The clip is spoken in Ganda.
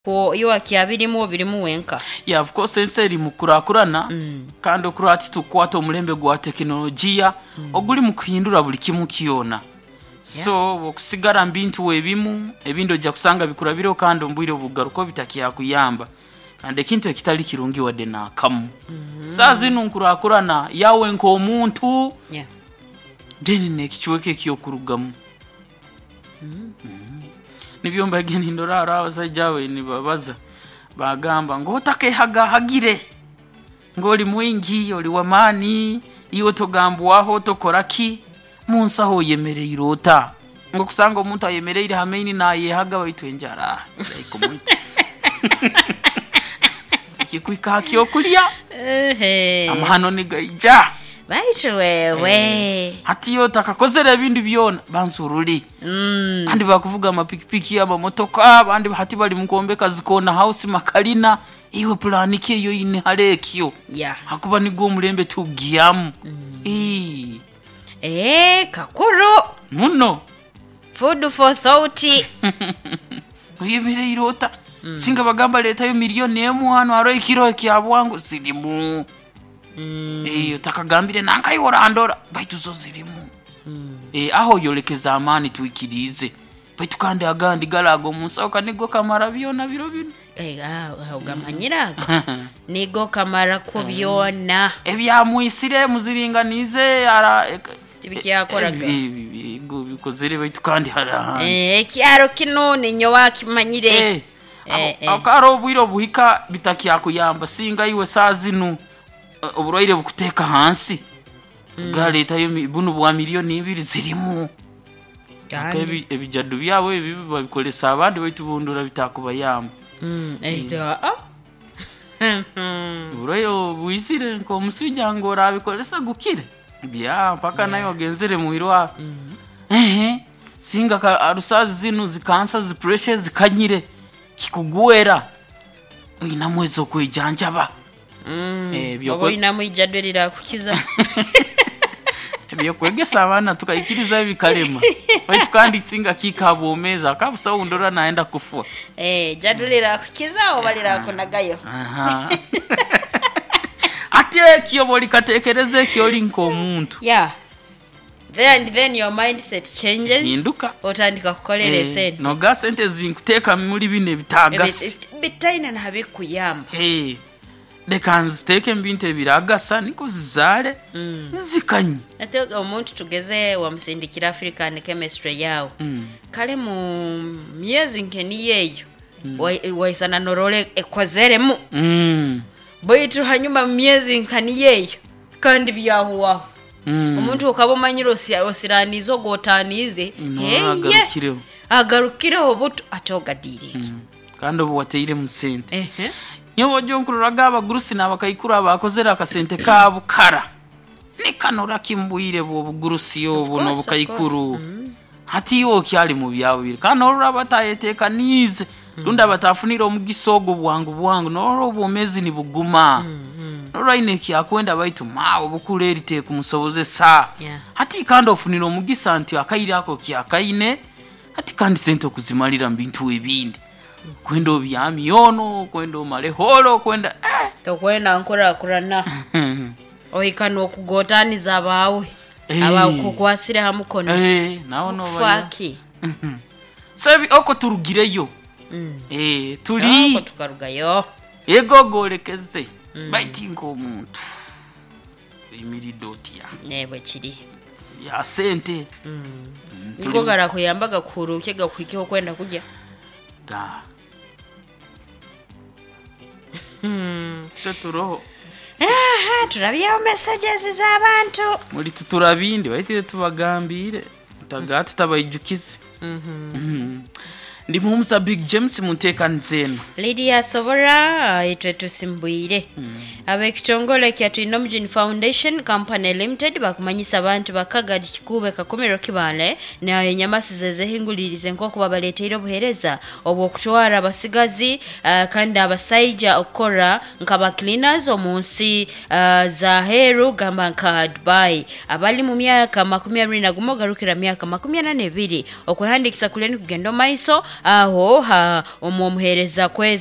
ko iyo akiyabirimu birimu wenka. Yeah, of course senseri mukurakurana kandi okurati tukwata omulembe gwa teknolojia oguli mukuhindura buli kimu kiyona. So okusigara mbintu webimu ebindo jja kusanga bikurabiro kandi ombwire obugaruko bitakiya kuyamba. Kandi ekintu ekitali kirungi wadde nakamu. Sazinu nkurakurana yawe nko omuntu. Yeah. Deni nekichweke kyokurugamu. Nibyomba ageni ndorara abasajjawe nibabaza bagamba ngo otakehaga hagire ngoli mwingi oli wamani iyo togambwaho tokoraki munsaho yemere irota ngo kusanga omuntu ayemereire hamenyi na yehaga baitwenjara like omuntu kikwika kyokulya amahano nigaija Baito wewe. Hati yo takakozera ebindu byona bansuruli. Andi bakuvuga amapikipiki amamotoka abandi hati bali mukombeka zikona house makalina iwe plan ki yo ine halekyo. Yeah. Hakuba nigo mulembe tugiyamu. Kakuru. Muno. Food for thought. Uyemere irota. Singa bagamba leta yo milioni emu hano aro ikiro kyabwangu silimu. Utakagambire nanka yorandora baitu zo zirimu. Aho yolekeza amani tuikirize. Baitu kandi agandi galago musa okanigo kamara byona biro bino. Ugamanyiraga. Nigo kamara ko byona. Ebyamwisire muziringanize ara tibikiyakoraga. Bikozere baitu kandi hara. Kyaro kinone nyo wakimanyire. Akaro bwiro buhika bitakiyakuyamba singa iwe sazinu. Oburwaire bukuteka hansi galeta yo bunu bwa milioni 2 zirimu kandi ebijadu byawe bibi babikolesa abandi bayitubundura bitakuba yamba Uroyo buizire nko musujja ngora abikolesa gukire bya mpaka nayo genzere mu irwa singa arusazi zinu zikansa zipressure zikanyire kikuguera ina mwezo kwejanjaba Obo inamwijadwerira kukiza. Ebyo kwegesa abana tukayikiriza bikalema. Baitu kandi singa kikabomeza kabusa undora naenda kufua. Jadulira kukiza obalira konagayo. Ate kiyoboli katekereze kyoli nko omuntu. Yeah. Then your mindset changes. Hinduka. Otandika kukolera sente. No gas sente zinkuteka muri bine bitagasa. Bitaina na habikuyamba. Dekanzi teke mbinte biragasa niko zizale zikanyi ate omuntu tugeze wamusindikira African chemistry yawo kale mu myezi nkeni yeyo waisana norole ekozeremu boyitu hanyuma myezi nkani yeyo kandi byahuwa omuntu okabomanyiro osiranizo gotanize agarukireho buto atogadire kandi obo wateire mu sente Nyobo jonkururaga abagurusi nabakayikura abakozera akasente kabu kara nikanora kimbuire bo bugurusi yo bono bukayikuru hati yo kyali mu byawo biri kanora batayeteka nize runda batafunira omugisogo bwangu noro bomezi ni buguma nora ineki akwenda baitu mawo bukulerite kumusoboze sa hati kandi ofunira omugisanti akayira ako kyakaine hati kandi sente okuzimalira mbintu ebindi kwendo byami yono kwendo maleholo kwenda tokwenda nkora kurana oikano okugotaniza abawe abakukwasira hamukono naono faki sabi oko turugireyo tuli oko tukarugayo egogolekeze baitingo omuntu imiridotia nebwe kiri ya sente ngogara kuyambaga kurukega kwikyo kwenda kujya Tuturoho. Turabya messages z'abantu. Muri tuturabindi bayitire tubagambire. Tagati tabayijukize. Ndi muhumusa Big James muntekanzeno. Lydia Sobora itwe tusimbuire. Abekitongole kya Trinomgen Foundation Company Limited bakumanyisa abantu bakagadi kikube kakomero kibale na enyamasi zezehingulirize nko kubabaleteero buhereza obwo kutwara abasigazi kandi abasajja okora nkaba cleaners omunsi za heru gamba nka Dubai abali mu myaka 20 garukira myaka 82 okwehandikisa kuleni kugendo maiso aho omwomuhereza kwezi